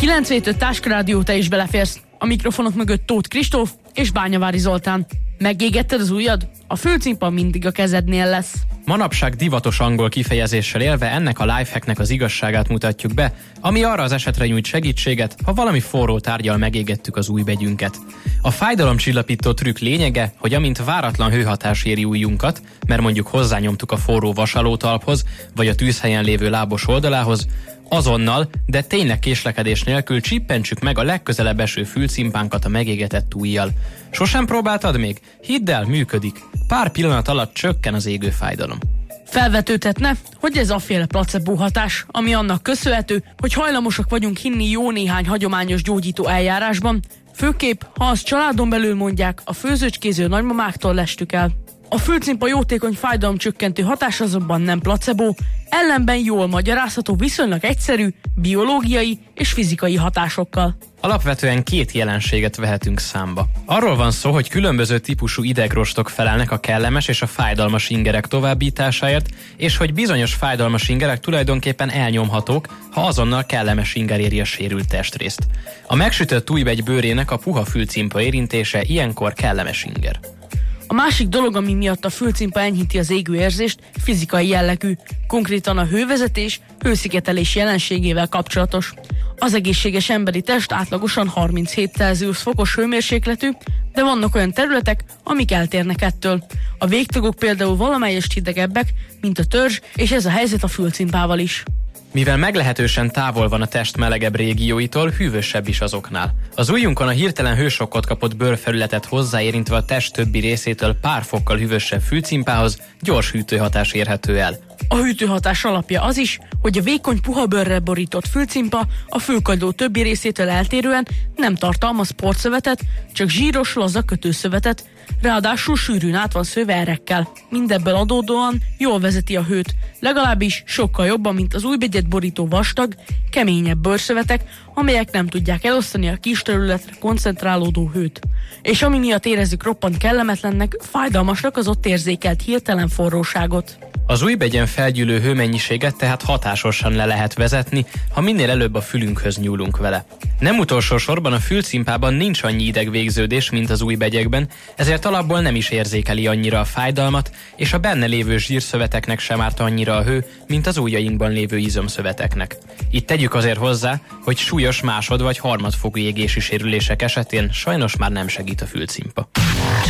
9-től Táskarádió, te is beleférsz. A mikrofonok mögött Tóth Kristóf és Bányavári Zoltán. Megégetted az ujjad? A fülcimpa mindig a kezednél lesz. Manapság divatos angol kifejezéssel élve ennek a lifehacknek az igazságát mutatjuk be, ami arra az esetre nyújt segítséget, ha valami forró tárggyal megégettük az ujjbegyünket. A fájdalomcsillapító trükk lényege, hogy amint váratlan hőhatás éri ujjunkat, mert mondjuk hozzányomtuk a forró vasalótalphoz, vagy a tűzhelyen lévő lábos oldalához, azonnal, de tényleg késlekedés nélkül csippentsük meg a legközelebb eső fülcimpánkat a megégetett ujjal. Sosem próbáltad még? Hidd el, működik. Pár pillanat alatt csökken az égő fájdalom. Felvetődhetne, hogy ez afféle placebo hatás, ami annak köszönhető, hogy hajlamosak vagyunk hinni jó néhány hagyományos gyógyító eljárásban, főképp, ha azt családon belül mondják, a főzőcskéző nagymamáktól lestük el. A fülcimpa jótékony fájdalomcsökkentő hatás azonban nem placebo, ellenben jól magyarázható viszonylag egyszerű, biológiai és fizikai hatásokkal. Alapvetően két jelenséget vehetünk számba. Arról van szó, hogy különböző típusú idegrostok felelnek a kellemes és a fájdalmas ingerek továbbításáért, és hogy bizonyos fájdalmas ingerek tulajdonképpen elnyomhatók, ha azonnal kellemes inger éri a sérült testrészt. A megsütött ujjbegy bőrének a puha fülcimpa érintése ilyenkor kellemes inger. A másik dolog, ami miatt a fülcimpa enyhíti az égő érzést, fizikai jellegű, konkrétan a hővezetés, hőszigetelés jelenségével kapcsolatos. Az egészséges emberi test átlagosan 37 Celsius fokos hőmérsékletű, de vannak olyan területek, amik eltérnek ettől. A végtagok például valamelyest hidegebbek, mint a törzs, és ez a helyzet a fülcimpával is. Mivel meglehetősen távol van a test melegebb régióitól, hűvösebb is azoknál. Az ujjunkon a hirtelen hősokkot kapott bőrfelületet hozzáérintve a test többi részétől pár fokkal hűvösebb fülcimpához gyors hűtőhatás érhető el. A hűtőhatás alapja az is, hogy a vékony puha bőrrel borított fülcimpa a fülkagyló többi részétől eltérően nem tartalmaz porszövetet, csak zsíros, laza kötőszövetet, ráadásul sűrűn át van szőve erekkel. Mindebből adódóan jól vezeti a hőt, legalábbis sokkal jobban, mint az ujjbegyet borító vastag, keményebb bőrszövetek, amelyek nem tudják elosztani a kis területre koncentrálódó hőt. És ami miatt érezzük roppant kellemetlennek, fájdalmasnak az ott érzékelt hirtelen forróságot. Az ujjbegyen felgyűlő hőmennyiséget tehát hatásosan le lehet vezetni, ha minél előbb a fülünkhöz nyúlunk vele. Nem utolsó sorban a fülcimpában nincs annyi idegvégződés, mint az ujjbegyekben, ezért alapból nem is érzékeli annyira a fájdalmat, és a benne lévő zsírszöveteknek sem árt annyira a hő, mint az ujjainkban lévő izomszöveteknek. Itt tegyük azért hozzá, hogy súlyos másod- vagy harmadfokú égési sérülések esetén sajnos már nem segít a fülcimpa.